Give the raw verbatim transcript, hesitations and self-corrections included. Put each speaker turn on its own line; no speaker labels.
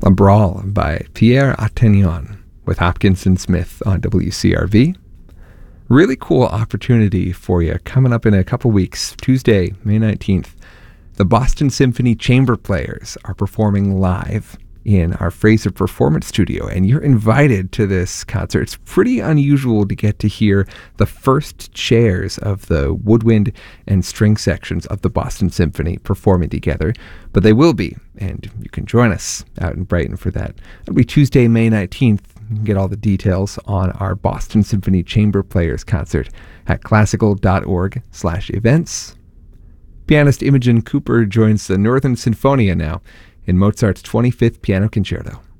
La Brawl by Pierre Attenion with Hopkins and Smith on W C R V. Really cool opportunity for you coming up in a couple weeks. Tuesday, May nineteenth, the Boston Symphony Chamber Players are performing live in our Fraser Performance Studio, and you're invited to this concert. It's pretty unusual to get to hear the first chairs of the woodwind and string sections of the Boston Symphony performing together, but they will be, and you can join us out in Brighton for that. It'll be Tuesday, May nineteenth. You can get all the details on our Boston Symphony Chamber Players concert at classical.org slash events. Pianist Imogen Cooper joins the Northern Sinfonia now in Mozart's twenty-fifth Piano Concerto.